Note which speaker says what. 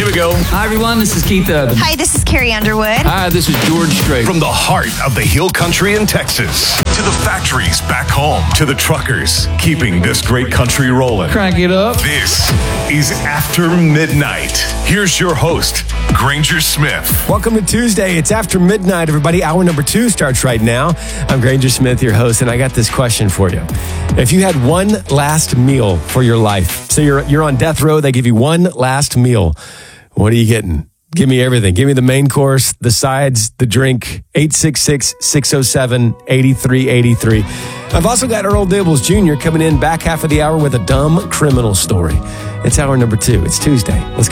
Speaker 1: we go.
Speaker 2: Hi, everyone. This is Keith Urban.
Speaker 3: Hi, this is Carrie Underwood.
Speaker 2: Hi, this is George Strait.
Speaker 1: From the heart of the Hill Country in Texas to the factories back home to the truckers keeping this great country rolling.
Speaker 2: Crank it up.
Speaker 1: This is After Midnight. Here's your host, Granger Smith.
Speaker 4: Welcome to Tuesday. It's After Midnight, everybody. Hour number 2 starts right now. I'm Granger Smith, your host, and I got this question for you. If you had one last meal for your life, so you're on death row, they give you one last meal, what are you getting? Give me everything. Give me the main course, the sides, the drink. 866-607-8383. I've also got Earl Dibbles Jr. coming in back half of the hour with a dumb criminal story. It's hour number 2. It's Tuesday. Let's go.